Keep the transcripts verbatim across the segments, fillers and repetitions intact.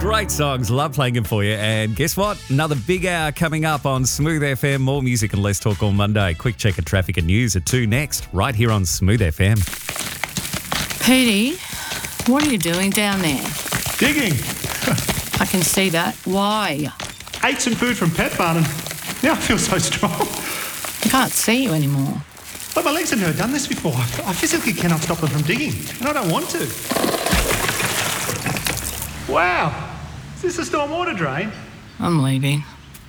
Great songs. Love playing them for you. And guess what? Another big hour coming up on Smooth F M. More music and less talk all Monday. Quick check of traffic and news at two next, right here on Smooth F M. Petey, what are you doing down there? Digging. I can see that. Why? Ate some food from Pet Barn and now I feel so strong. I can't see you anymore. But my legs have never done this before. I physically cannot stop them from digging, and I don't want to. Wow. Is this a stormwater drain? I'm leaving.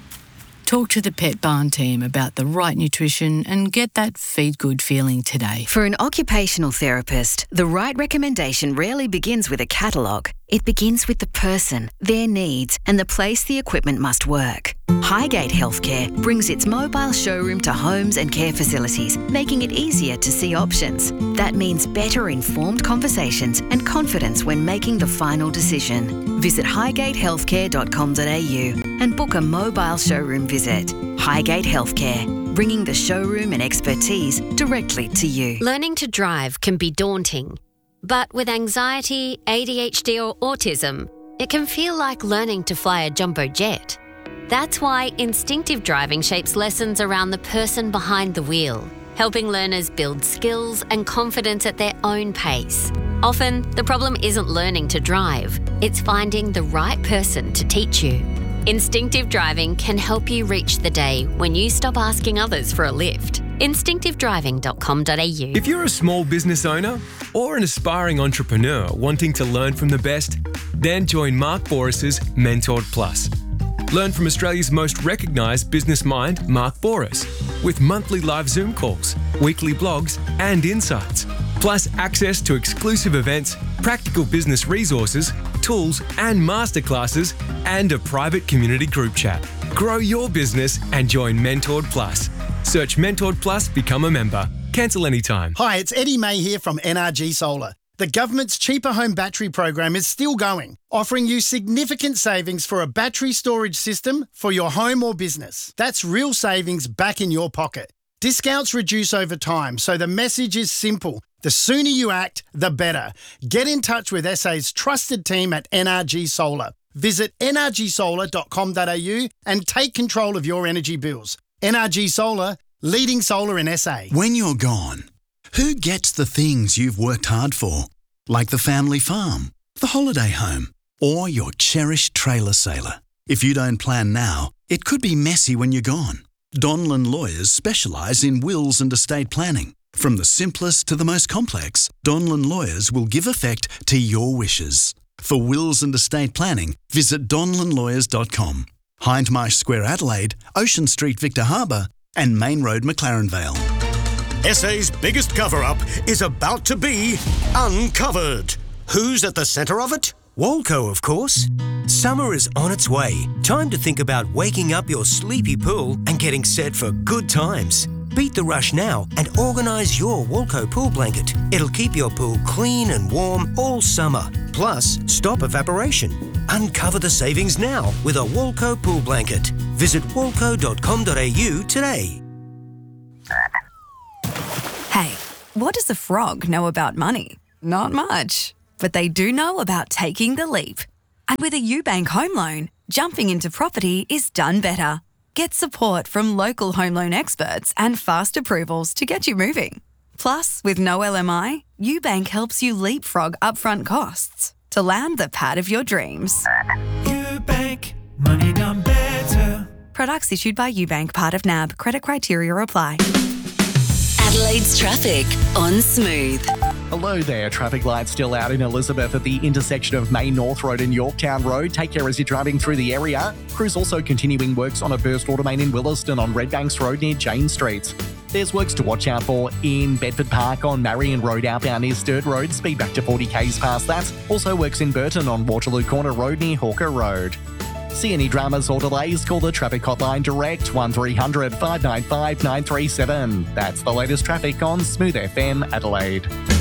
Talk to the Pet Barn team about the right nutrition and get that feed good feeling today. For an occupational therapist, the right recommendation rarely begins with a catalogue. It begins with the person, their needs, and the place the equipment must work. Highgate Healthcare brings its mobile showroom to homes and care facilities, making it easier to see options. That means better informed conversations and confidence when making the final decision. Visit highgate healthcare dot com dot a u and book a mobile showroom visit. Highgate Healthcare, bringing the showroom and expertise directly to you. Learning to drive can be daunting, but with anxiety, A D H D or autism, it can feel like learning to fly a jumbo jet. That's why instinctive driving shapes lessons around the person behind the wheel, helping learners build skills and confidence at their own pace. Often, the problem isn't learning to drive, it's finding the right person to teach you. Instinctive driving can help you reach the day when you stop asking others for a lift. instinctive driving dot com dot a u. If you're a small business owner or an aspiring entrepreneur wanting to learn from the best, then join Mark Boris's Mentored Plus. Learn from Australia's most recognised business mind, Mark Boris, with monthly live Zoom calls, weekly blogs and insights, plus access to exclusive events, practical business resources, tools and masterclasses, and a private community group chat. Grow your business and join Mentored Plus. Search Mentored Plus, become a member. Cancel anytime. Hi, it's Eddie May here from N R G Solar. The government's Cheaper Home Battery program is still going, offering you significant savings for a battery storage system for your home or business. That's real savings back in your pocket. Discounts reduce over time, so the message is simple. The sooner you act, the better. Get in touch with S A's trusted team at N R G Solar. Visit n r g solar dot com dot a u and take control of your energy bills. N R G Solar, leading solar in S A. When you're gone, who gets the things you've worked hard for? Like the family farm, the holiday home, or your cherished trailer sailor. If you don't plan now, it could be messy when you're gone. Donlan Lawyers specialise in wills and estate planning. From the simplest to the most complex, Donlan Lawyers will give effect to your wishes. For wills and estate planning, visit donlan lawyers dot com. Hindmarsh Square, Adelaide, Ocean Street, Victor Harbour, and Main Road, McLaren Vale. S A's biggest cover-up is about to be uncovered. Who's at the centre of it? Walco, of course. Summer is on its way. Time to think about waking up your sleepy pool and getting set for good times. Beat the rush now and organise your Walco pool blanket. It'll keep your pool clean and warm all summer. Plus, stop evaporation. Uncover the savings now with a Walco pool blanket. Visit walco dot com dot a u today. Hey, what does a frog know about money? Not much. But they do know about taking the leap. And with a UBank home loan, jumping into property is done better. Get support from local home loan experts and fast approvals to get you moving. Plus, with no L M I, UBank helps you leapfrog upfront costs to land the pad of your dreams. UBank, money done better. Products issued by UBank, part of N A B. Credit criteria apply. Adelaide's traffic on Smooth. Hello there. Traffic lights still out in Elizabeth at the intersection of Main North Road and Yorktown Road. Take care as you're driving through the area. Crews also continuing works on a burst water main in Williston on Redbanks Road near Jane Street. There's works to watch out for in Bedford Park on Marion Road outbound near Sturt Road. Speed back to forty k's past that. Also works in Burton on Waterloo Corner Road near Hawker Road. See any dramas or delays? Call the traffic hotline direct one three hundred five nine five nine three seven. That's the latest traffic on Smooth F M Adelaide.